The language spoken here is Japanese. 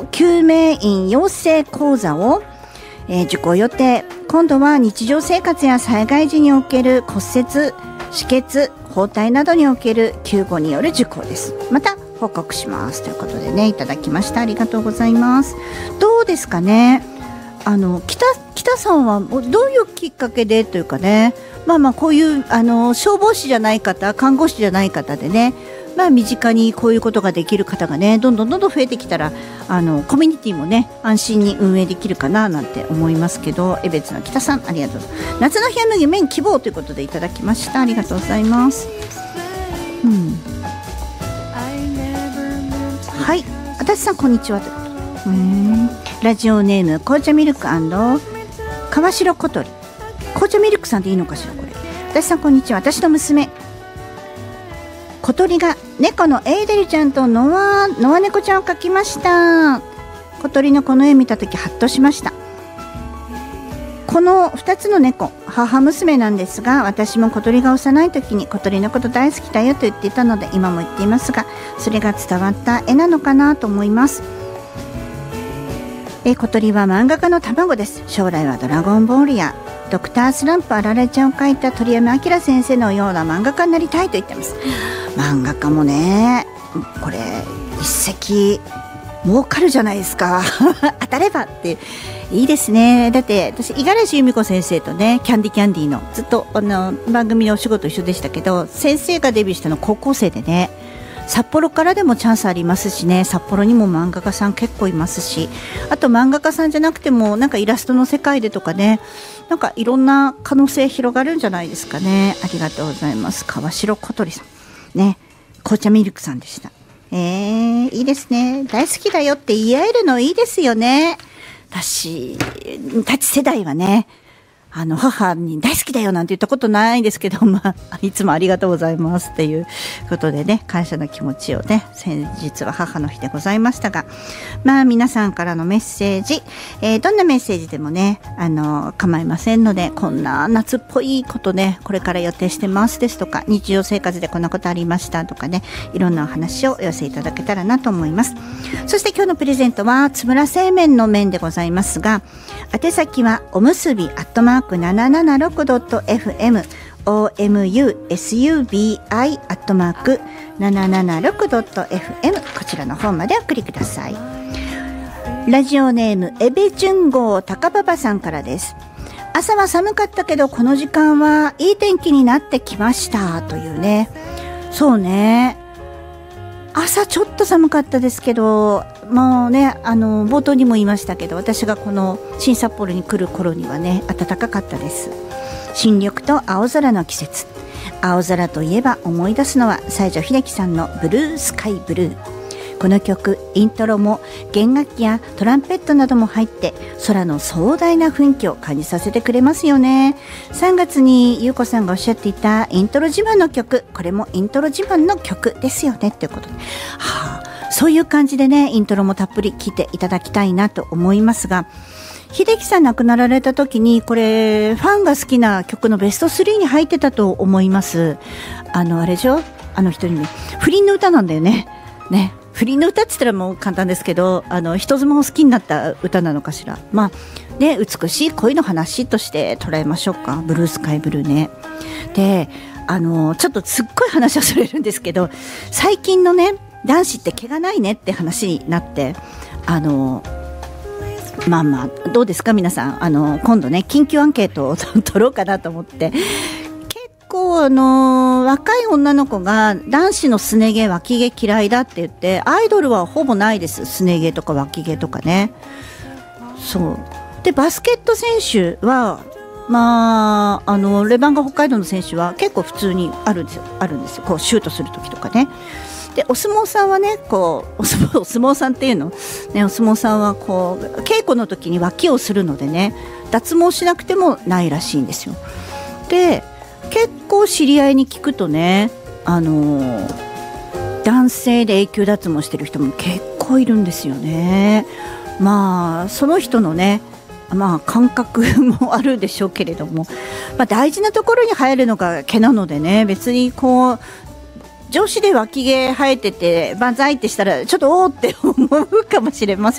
救命員養成講座を、受講予定。今度は日常生活や災害時における骨折、止血、包帯などにおける救護による受講です。また報告しますということでね、いただきました。ありがとうございます。どうですかね、北さんはどういうきっかけでというかね、こういう消防士じゃない方、看護師じゃない方でね、身近にこういうことができる方がね、どんどん増えてきたらコミュニティもね、安心に運営できるかななんて思いますけど、江別の北さん、ありがとう。夏の日の夢に希望ということでいただきました。ありがとうございます。はい、あたしさんこんにちはということで、ラジオネーム紅茶ミルク&川城小鳥。紅茶ミルクさんでいいのかしらこれ。あたしさんこんにちは。私の娘小鳥が猫のエイデルちゃんとノア猫ちゃんを描きました。小鳥のこの絵見たときハッとしました。この2つの猫、母娘なんですが、私も小鳥が幼い時に小鳥のこと大好きだよと言っていたので、今も言っていますが、それが伝わった絵なのかなと思います。小鳥は漫画家の卵です。将来はドラゴンボールやドクタースランプあられちゃんを描いた鳥山明先生のような漫画家になりたいと言ってます。漫画家もね、これ一石儲かるじゃないですか当たればっていいですね。だって私五十嵐由美子先生とね、キャンディーのずっと番組のお仕事一緒でしたけど、先生がデビューしたの高校生でね、札幌からでもチャンスありますしね、札幌にも漫画家さん結構いますし、あと漫画家さんじゃなくてもなんかイラストの世界でとかね、なんかいろんな可能性広がるんじゃないですかね。ありがとうございます。川城小鳥さんね、紅茶ミルクさんでした。いいですね。大好きだよって言い合えるのいいですよね。私たち世代はね、母に大好きだよなんて言ったことないんですけど、いつもありがとうございますっていうことでね、感謝の気持ちをね、先日は母の日でございましたが、皆さんからのメッセージ、どんなメッセージでもね、構いませんので、こんな夏っぽいことね、これから予定してますですとか、日常生活でこんなことありましたとかね、いろんなお話をお寄せいただけたらなと思います。そして今日のプレゼントは津村製麺の麺でございますが、宛先はおむすび@776.fm omusubi@776.fm こちらの方までお送りください。ラジオネームエベジュンゴー高パパさんからです。朝は寒かったけどこの時間はいい天気になってきましたというね。そうね、朝ちょっと寒かったですけど、もうね、冒頭にも言いましたけど、私がこの新札幌に来る頃にはね、暖かかったです。新緑と青空の季節。青空といえば思い出すのは西城秀樹さんのブルースカイブルー。この曲、イントロも弦楽器やトランペットなども入って空の壮大な雰囲気を感じさせてくれますよね。3月に優子さんがおっしゃっていたイントロ自慢の曲、これもイントロ自慢の曲ですよねっていうことで、そういう感じでね、イントロもたっぷり聴いていただきたいなと思いますが、秀樹さん亡くなられた時にこれファンが好きな曲のベスト3に入ってたと思います。あれでしょ、人にね、不倫の歌なんだよね。不倫の歌って言ったらもう簡単ですけど、人妻を好きになった歌なのかしら。美しい恋の話として捉えましょうか。ブルースカイブルーね。で、ちょっとすっごい話はそれるんですけど、最近のね、男子って毛がないねって話になって、どうですか皆さん、今度ね、緊急アンケートを取ろうかなと思って、若い女の子が男子のすね毛脇毛嫌いだって言って、アイドルはほぼないです。すね毛とか脇毛とかね。そうで、バスケット選手はレバンガ北海道の選手は結構普通にあるんですよ。こうシュートする時とかね。で、お相撲さんはね、お相撲さんっていうのね、お相撲さんはこう稽古の時に脇をするのでね、脱毛しなくてもないらしいんですよ。で、結構知り合いに聞くとね、男性で永久脱毛してる人も結構いるんですよね。その人のね、感覚もあるでしょうけれども、大事なところに生えるのが毛なのでね、別にこう女子で脇毛生えてて万歳ってしたらちょっとおーって思うかもしれません